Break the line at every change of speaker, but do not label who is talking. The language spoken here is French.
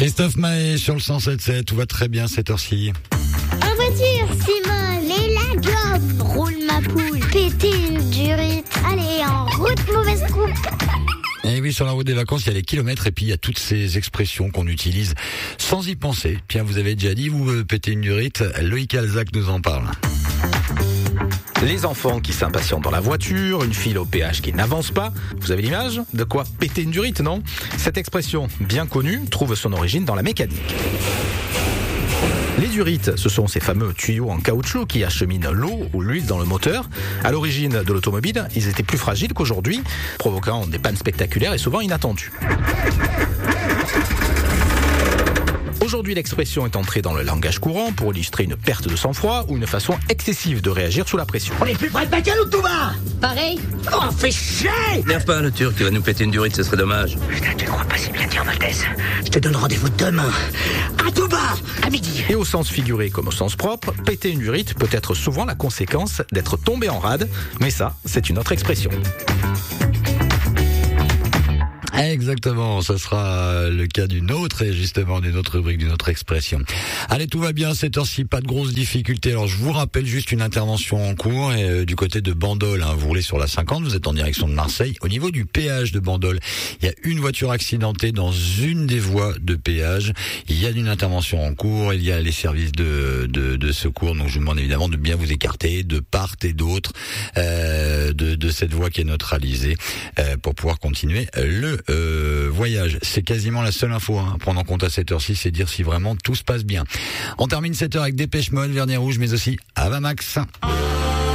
Christophe Maé sur le 107.7, tout va très bien cette heure-ci.
En voiture, Simone et la gomme. Roule ma poule, péter une durite. Allez, en route, mauvaise coupe.
Et oui, sur la route des vacances, il y a les kilomètres et puis il y a toutes ces expressions qu'on utilise sans y penser. Tiens, vous avez déjà dit, vous pétez une durite, Loïc Alzac nous en parle.
Les enfants qui s'impatientent dans la voiture, une file au péage qui n'avance pas. Vous avez l'image de quoi péter une durite, non ? Cette expression bien connue trouve son origine dans la mécanique. Les durites, ce sont ces fameux tuyaux en caoutchouc qui acheminent l'eau ou l'huile dans le moteur. À l'origine de l'automobile, ils étaient plus fragiles qu'aujourd'hui, provoquant des pannes spectaculaires et souvent inattendues. Aujourd'hui, l'expression est entrée dans le langage courant pour illustrer une perte de sang-froid ou une façon excessive de réagir sous la pression.
On est plus près de Bacalou que tout va.
Pareil.
Oh, fait chier.
Nerve pas, le Turc, tu vas nous péter une durite, ce serait dommage.
Putain, tu crois pas si bien dire, Maltese. Je te donne rendez-vous demain, à Touba, à midi.
Et au sens figuré comme au sens propre, péter une durite peut être souvent la conséquence d'être tombé en rade, mais ça, c'est une autre expression.
Exactement, ça sera le cas d'une autre et justement d'une autre rubrique, d'une autre expression. Allez, tout va bien cette heure-ci, pas de grosses difficultés. Alors je vous rappelle juste une intervention en cours du côté de Bandol. Vous roulez sur la 50, vous êtes en direction de Marseille. Au niveau du péage de Bandol, il y a une voiture accidentée dans une des voies de péage. Il y a une intervention en cours, il y a les services de secours. Donc je vous demande évidemment de bien vous écarter de part et d'autre de cette voie qui est neutralisée pour pouvoir continuer le voyage. C'est quasiment la seule info à prendre en compte à cette heure-ci, c'est dire si vraiment tout se passe bien. On termine cette heure avec Dépêche Mode, Vernis Rouge, mais aussi Avamax.